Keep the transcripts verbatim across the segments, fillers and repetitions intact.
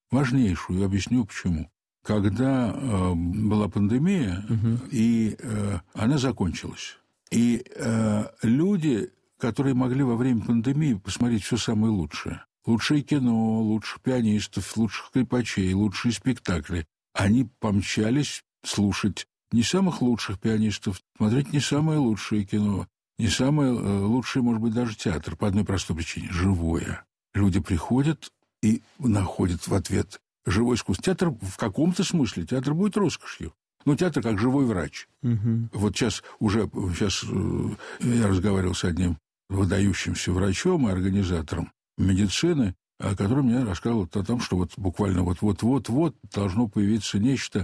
важнейшую, объясню почему. Когда э, была пандемия, угу. и э, она закончилась, и э, люди, которые могли во время пандемии посмотреть все самое лучшее, лучшее кино, лучших пианистов, лучших скрипачей, лучшие спектакли, они помчались слушать не самых лучших пианистов, смотреть не самое лучшее кино, не самое э, лучшее, может быть, даже театр, по одной простой причине – живое. Люди приходят и находят в ответ живое искусство. Театр в каком-то смысле, театр будет роскошью. Ну, театр как живой врач. Угу. Вот сейчас уже, сейчас я разговаривал с одним выдающимся врачом и организатором медицины, который мне рассказывал о том, что вот буквально вот-вот-вот-вот должно появиться нечто,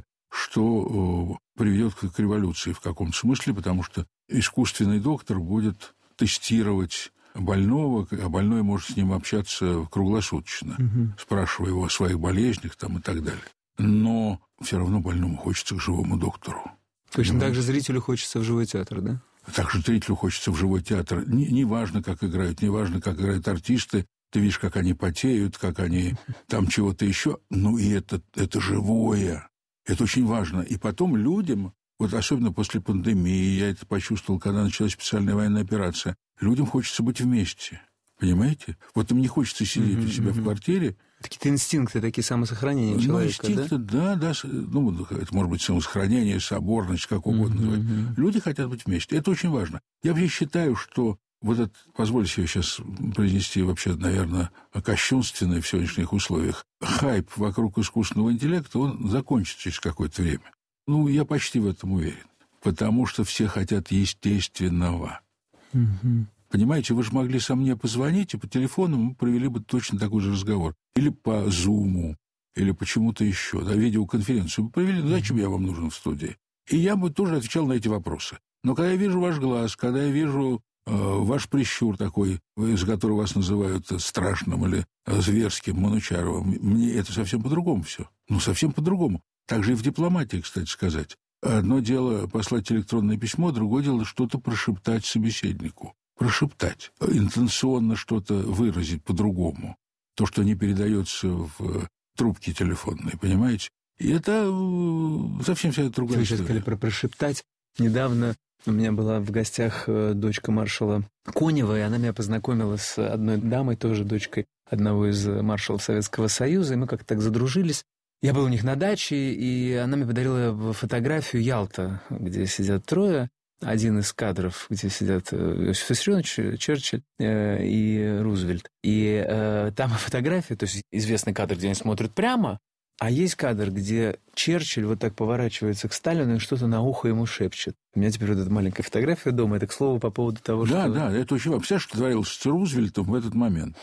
что приведет к революции в каком-то смысле, потому что искусственный доктор будет тестировать больного, а больной может с ним общаться круглосуточно, угу. спрашивая его о своих болезнях там, и так далее. Но все равно больному хочется к живому доктору. Точно понимаете? Так же зрителю хочется в живой театр, да? Так же зрителю хочется в живой театр. Не, не важно, как играют, не важно, как играют артисты. Ты видишь, как они потеют, как они там чего-то еще. Ну, и это, это живое. Это очень важно. И потом людям, вот особенно после пандемии, я это почувствовал, когда началась специальная военная операция, людям хочется быть вместе. Понимаете? Вот им не хочется сидеть mm-hmm, у себя mm-hmm. в квартире. Какие-то инстинкты, такие самосохранения человека, ну, инстинкты, да? да, да. Ну, это может быть самосохранение, соборность, как угодно mm-hmm, называть. Mm-hmm. Люди хотят быть вместе. Это очень важно. Я вообще считаю, что вот это, позвольте себе сейчас произнести вообще, наверное, кощунственное в сегодняшних условиях, хайп вокруг искусственного интеллекта, он закончится через какое-то время. Ну, я почти в этом уверен. Потому что все хотят естественного. Mm-hmm. Понимаете, вы же могли со мне позвонить, и по телефону мы провели бы точно такой же разговор. Или по Зуму, или почему-то еще, да, видеоконференцию. Вы провели, ну, зачем я вам нужен в студии? И я бы тоже отвечал на эти вопросы. Но когда я вижу ваш глаз, когда я вижу э, ваш прищур такой, из которого вас называют страшным или зверским, Манучаровым, мне это совсем по-другому все. Ну, совсем по-другому. Так же и в дипломатии, кстати сказать. Одно дело послать электронное письмо, другое дело что-то прошептать собеседнику. Прошептать, интенционно что-то выразить по-другому. То, что не передается в трубке телефонной, понимаете? И это совсем вся другая история. Вы история. сейчас сказали про прошептать. Недавно у меня была в гостях дочка маршала Конева, и она меня познакомила с одной дамой, тоже дочкой одного из маршалов Советского Союза, и мы как-то так задружились. Я был у них на даче, и она мне подарила фотографию Ялта, где сидят трое. Один из кадров, где сидят Иосиф Виссарионович, Черчилль э, и Рузвельт. И э, там фотография, то есть известный кадр, где они смотрят прямо, а есть кадр, где Черчилль вот так поворачивается к Сталину и что-то на ухо ему шепчет. У меня теперь вот эта маленькая фотография дома. Это, к слову, по поводу того, да, что... Да, да, это очень важно. Представляешь, что творилось с Рузвельтом в этот момент?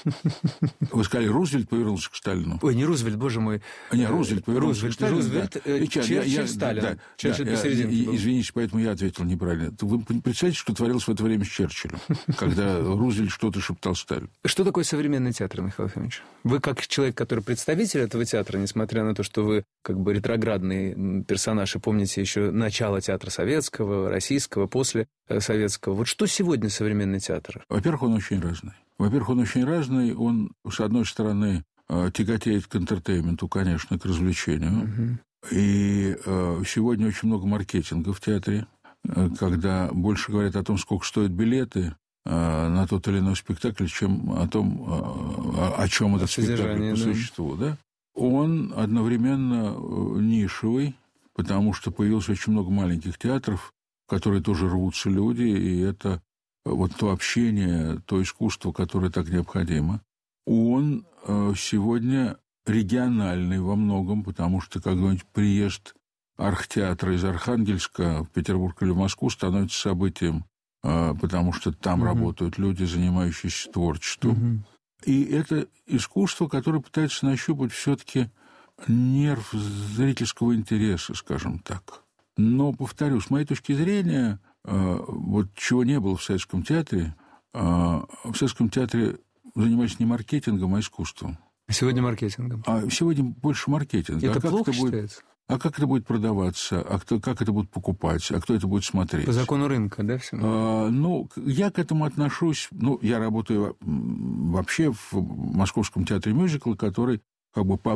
Вы сказали, Рузвельт повернулся к Сталину. Ой, не Рузвельт, боже мой. Не, Рузвельт повернулся к Сталину. Рузвельт, Черчилль, Сталин. Черчилль посерединке был. Извините, поэтому я ответил неправильно. Вы представляете, что творилось в это время с Черчиллем, когда Рузвельт что-то шептал Сталину? Что такое современный театр, Михаил Ефимович? Вы, как человек, который представитель этого театра, несмотря на то, что вы как бы ретроградный персонаж и помните еще начало театра советского, российского, после советского. Вот что сегодня современный театр? Во-первых, он очень разный. Во-первых, он очень разный. Он, с одной стороны, тяготеет к энтертейменту, конечно, к развлечению. Угу. И сегодня очень много маркетинга в театре, когда больше говорят о том, сколько стоят билеты на тот или иной спектакль, чем о том, о чем этот спектакль по существу. Да? Он одновременно нишевый, потому что появилось очень много маленьких театров, в которые тоже рвутся люди, и это вот то общение, то искусство, которое так необходимо. Он сегодня региональный во многом, потому что какой-нибудь приезд архтеатра из Архангельска в Петербург или в Москву становится событием, потому что там угу. работают люди, занимающиеся творчеством. Угу. И это искусство, которое пытается нащупать все-таки нерв зрительского интереса, скажем так. Но, повторю, с моей точки зрения, вот чего не было в Советском театре, в Советском театре занимались не маркетингом, а искусством. Сегодня маркетингом. А сегодня больше маркетинга. Это а как плохо это будет, считается? А как это будет продаваться? А кто, как это будут покупать? А кто это будет смотреть? По закону рынка, да? Все? А, ну, я к этому отношусь... Ну, я работаю вообще в Московском театре мюзикла, который как бы по